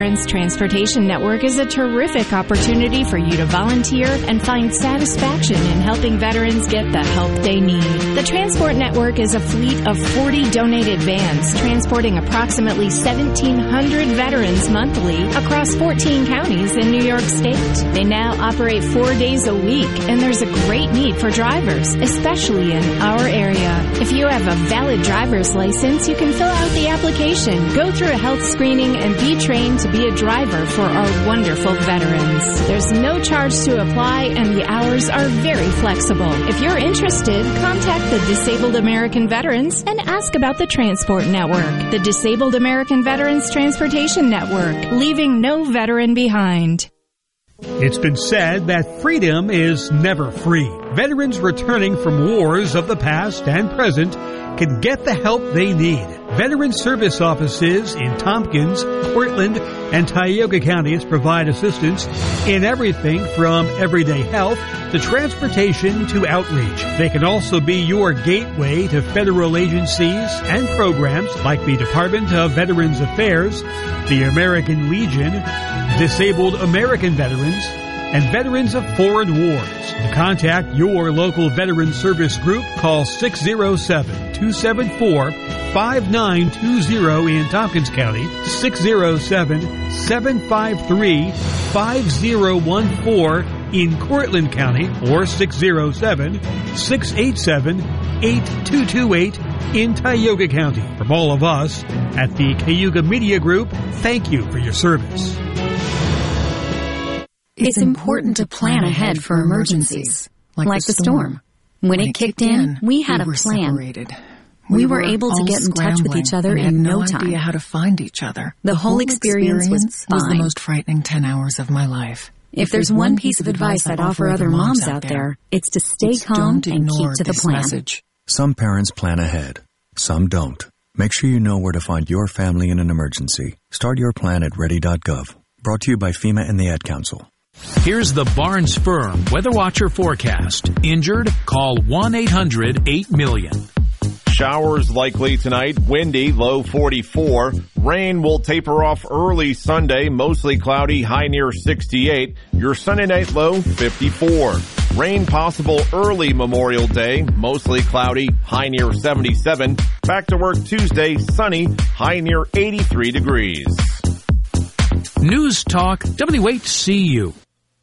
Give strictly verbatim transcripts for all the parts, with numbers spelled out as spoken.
Veterans Transportation Network is a terrific opportunity for you to volunteer and find satisfaction in helping veterans get the help they need. The Transport Network is a fleet of forty donated vans transporting approximately seventeen hundred veterans monthly across fourteen counties in New York State. They now operate four days a week, and there's a great need for drivers, especially in our area. If you have a valid driver's license, you can fill out the application, go through a health screening, and be trained to be a driver for our wonderful veterans. There's no charge to apply, and the hours are very flexible. If you're interested, contact the Disabled American Veterans and ask about the Transport Network. The Disabled American Veterans Transportation Network, leaving no veteran behind. It's been said that freedom is never free. Veterans returning from wars of the past and present can get the help they need. Veteran service offices in Tompkins, Cortland, and Tioga counties provide assistance in everything from everyday health to transportation to outreach. They can also be your gateway to federal agencies and programs like the Department of Veterans Affairs, the American Legion, Disabled American Veterans, and Veterans of Foreign Wars. To contact your local veteran service group, call six oh seven, two seven four, five nine two zero in Tompkins County, six oh seven, seven five three, five oh one four in Cortland County, or six oh seven, six eight seven, eight two two eight in Tioga County. From all of us at the Cayuga Media Group, thank you for your service. It's important to plan ahead for emergencies, like, like the storm. When, when it kicked in, we had we a plan. Separated. We, we were, were able to get in touch with each other in no, no time. Idea how to find each other. The, the whole experience, experience was fine. was the most frightening ten hours of my life. If, if there's, there's one piece of advice I'd offer other moms out there, it's to stay it's calm and keep to the plan. Message. Some parents plan ahead. Some don't. Make sure you know where to find your family in an emergency. Start your plan at ready dot gov. Brought to you by FEMA and the Ad Council. Here's the Barnes Firm Weather Watcher forecast. Injured? Call one eight hundred eight million. Showers likely tonight, windy, low forty-four. Rain will taper off early Sunday, mostly cloudy, high near sixty-eight. Your Sunday night low, fifty-four. Rain possible early Memorial Day, mostly cloudy, high near seventy-seven. Back to work Tuesday, sunny, high near eighty-three degrees. News Talk W H C U.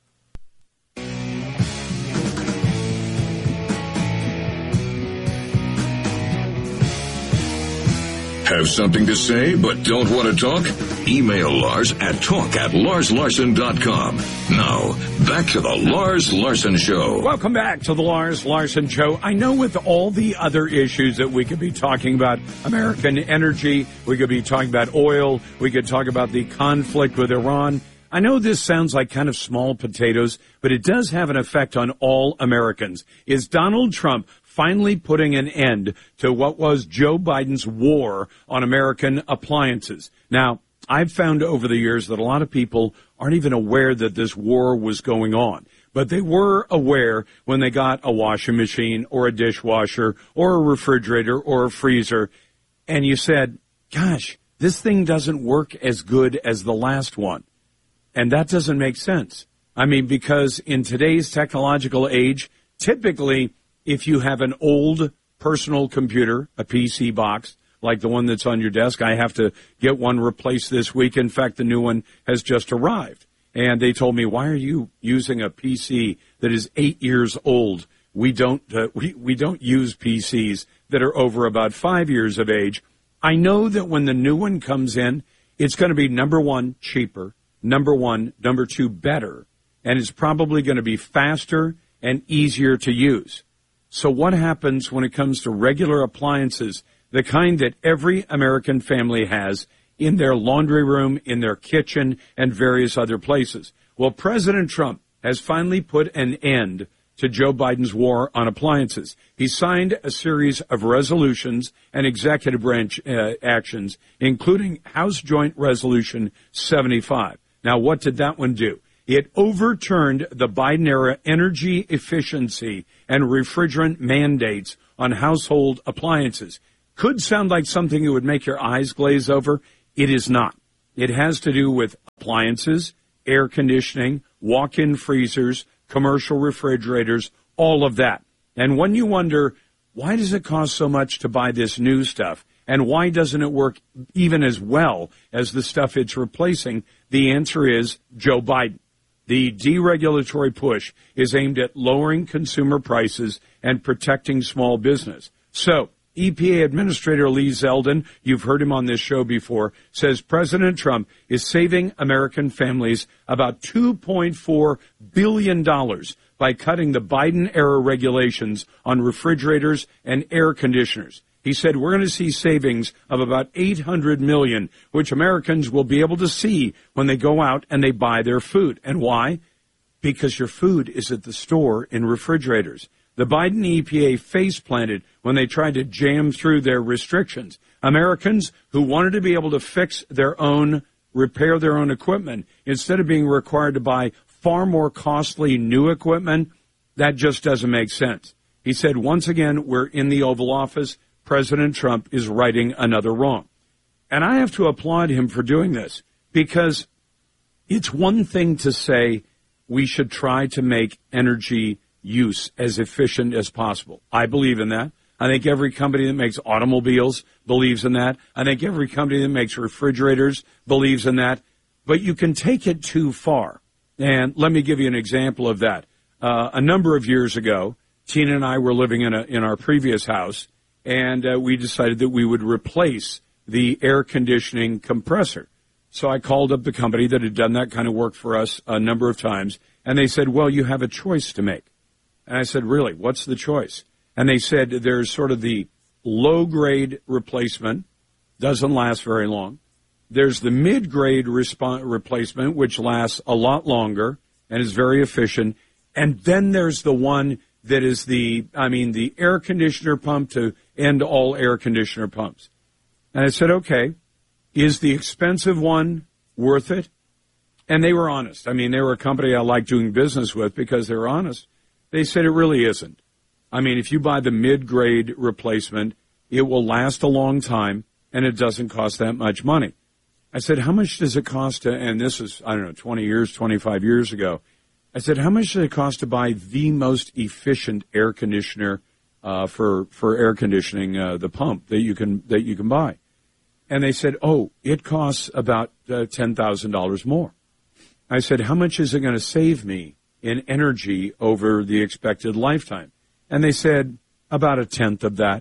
Have something to say but don't want to talk? Email Lars at talk at lars larson dot com. Now, back to the Lars Larson Show. Welcome back to the Lars Larson Show. I know with all the other issues that we could be talking about, American energy, we could be talking about oil, we could talk about the conflict with Iran. I know this sounds like kind of small potatoes, but it does have an effect on all Americans. Is Donald Trump finally putting an end to what was Joe Biden's war on American appliances? Now, I've found over the years that a lot of people aren't even aware that this war was going on. But they were aware when they got a washing machine or a dishwasher or a refrigerator or a freezer, and you said, gosh, this thing doesn't work as good as the last one. And that doesn't make sense. I mean, because in today's technological age, typically, if you have an old personal computer, a P C box, like the one that's on your desk, I have to get one replaced this week. In fact, the new one has just arrived. And they told me, why are you using a P C that is eight years old? We don't, uh, we, we don't use P Cs that are over about five years of age. I know that when the new one comes in, it's going to be, number one, cheaper, number one, number two, better, and it's probably going to be faster and easier to use. So what happens when it comes to regular appliances, the kind that every American family has in their laundry room, in their kitchen, and various other places? Well, President Trump has finally put an end to Joe Biden's war on appliances. He signed a series of resolutions and executive branch uh, actions, including House Joint Resolution seventy-five. Now, what did that one do? It overturned the Biden-era energy efficiency and refrigerant mandates on household appliances. Could sound like something that would make your eyes glaze over. It is not. It has to do with appliances, air conditioning, walk-in freezers, commercial refrigerators, all of that. And when you wonder, why does it cost so much to buy this new stuff? And why doesn't it work even as well as the stuff it's replacing? The answer is Joe Biden. The deregulatory push is aimed at lowering consumer prices and protecting small business. So, E P A Administrator Lee Zeldin, you've heard him on this show before, says President Trump is saving American families about two point four billion dollars by cutting the Biden-era regulations on refrigerators and air conditioners. He said we're going to see savings of about eight hundred million dollars, which Americans will be able to see when they go out and they buy their food. And why? Because your food is at the store in refrigerators. The Biden E P A face-planted when they tried to jam through their restrictions. Americans who wanted to be able to fix their own, repair their own equipment, instead of being required to buy far more costly new equipment, that just doesn't make sense. He said, once again, we're in the Oval Office. President Trump is righting another wrong. And I have to applaud him for doing this, because it's one thing to say we should try to make energy use as efficient as possible. I believe in that. I think every company that makes automobiles believes in that. I think every company that makes refrigerators believes in that. But you can take it too far. And let me give you an example of that. Uh, a number of years ago, Tina and I were living in a, in our previous house, and uh, we decided that we would replace the air conditioning compressor. So I called up the company that had done that kind of work for us a number of times, and they said, well, you have a choice to make. And I said, really, what's the choice? And they said there's sort of the low-grade replacement, doesn't last very long. There's the mid-grade resp- replacement, which lasts a lot longer and is very efficient. And then there's the one that is the, I mean, the air conditioner pump to end all air conditioner pumps. And I said, okay, is the expensive one worth it? And they were honest. I mean, they were a company I like doing business with because they were honest. They said it really isn't. I mean, if you buy the mid-grade replacement, it will last a long time, and it doesn't cost that much money. I said, how much does it cost to, and this is, I don't know, twenty years, twenty-five years ago. I said, how much does it cost to buy the most efficient air conditioner uh, for for air conditioning, uh, the pump that you can that you can buy? And they said, oh, it costs about uh, ten thousand dollars more. I said, how much is it going to save me in energy over the expected lifetime? And they said, about a tenth of that.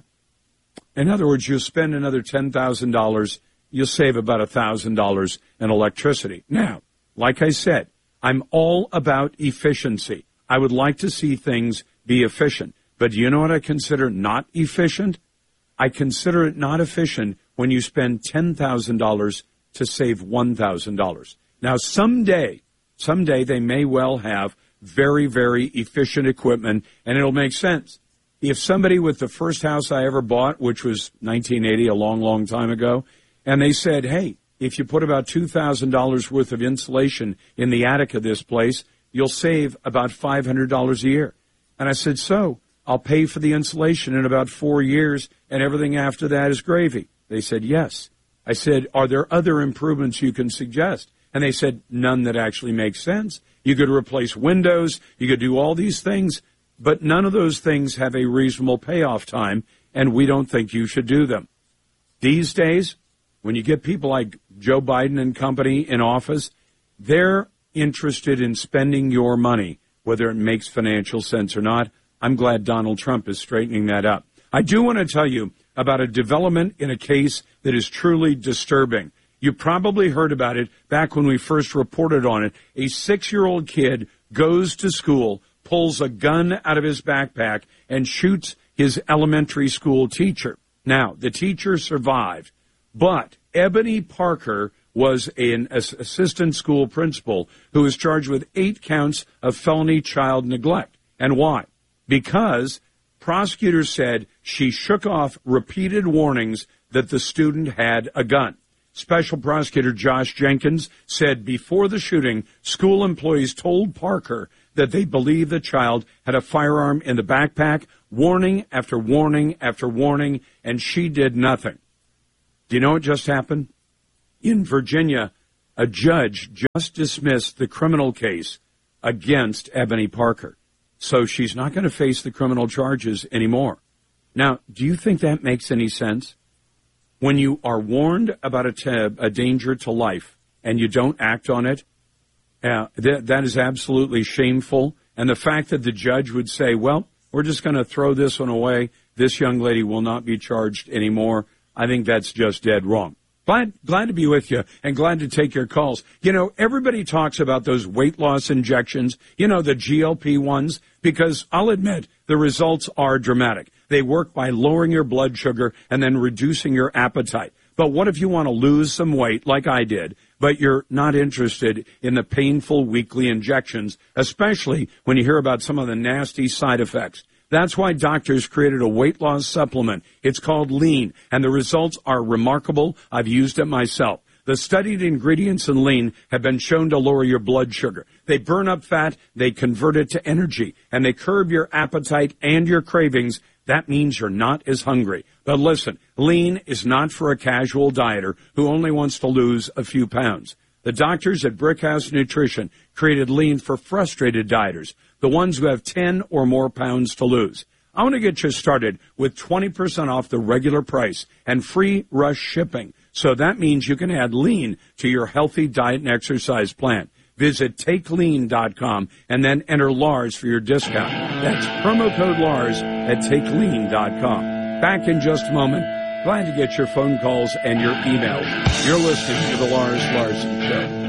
In other words, you'll spend another ten thousand dollars, you'll save about one thousand dollars in electricity. Now, like I said, I'm all about efficiency. I would like to see things be efficient. But do you know what I consider not efficient? I consider it not efficient when you spend ten thousand dollars to save one thousand dollars. Now, someday, someday they may well have very, very efficient equipment, and it'll make sense. If somebody with the first house I ever bought, which was nineteen eighty, a long, long time ago, and they said, hey, if you put about two thousand dollars worth of insulation in the attic of this place, you'll save about five hundred dollars a year. And I said, so I'll pay for the insulation in about four years, and everything after that is gravy. They said, yes. I said, are there other improvements you can suggest? And they said, none that actually make sense. You could replace windows, you could do all these things, but none of those things have a reasonable payoff time, and we don't think you should do them. These days, when you get people like Joe Biden and company in office, they're interested in spending your money, whether it makes financial sense or not. I'm glad Donald Trump is straightening that up. I do want to tell you about a development in a case that is truly disturbing. You probably heard about it back when we first reported on it. A six-year-old kid goes to school, pulls a gun out of his backpack, and shoots his elementary school teacher. Now, the teacher survived, but Ebony Parker was an assistant school principal who was charged with eight counts of felony child neglect. And why? Because prosecutors said she shook off repeated warnings that the student had a gun. Special Prosecutor Josh Jenkins said before the shooting, school employees told Parker that they believed the child had a firearm in the backpack, warning after warning after warning, and she did nothing. Do you know what just happened? In Virginia, A judge just dismissed the criminal case against Ebony Parker. So she's not going to face the criminal charges anymore. Now, do you think that makes any sense? When you are warned about a, t- a danger to life and you don't act on it, uh, th- that is absolutely shameful. And the fact that the judge would say, well, we're just going to throw this one away, this young lady will not be charged anymore, I think that's just dead wrong. Glad, glad to be with you and glad to take your calls. You know, everybody talks about those weight loss injections, you know, the G L P ones, because I'll admit the results are dramatic. They work by lowering your blood sugar and then reducing your appetite. But what if you want to lose some weight like I did, but you're not interested in the painful weekly injections, especially when you hear about some of the nasty side effects? That's why doctors created a weight loss supplement. It's called Lean, and the results are remarkable. I've used it myself. The studied ingredients in Lean have been shown to lower your blood sugar. They burn up fat, they convert it to energy, and they curb your appetite and your cravings. That means you're not as hungry. But listen, Lean is not for a casual dieter who only wants to lose a few pounds. The doctors at Brickhouse Nutrition created Lean for frustrated dieters, the ones who have ten or more pounds to lose. I want to get you started with twenty percent off the regular price and free rush shipping. So that means you can add Lean to your healthy diet and exercise plan. Visit take lean dot com and then enter Lars for your discount. That's promo code Lars at take lean dot com. Back in just a moment. Glad to get your phone calls and your emails. You're listening to The Lars Larson Show.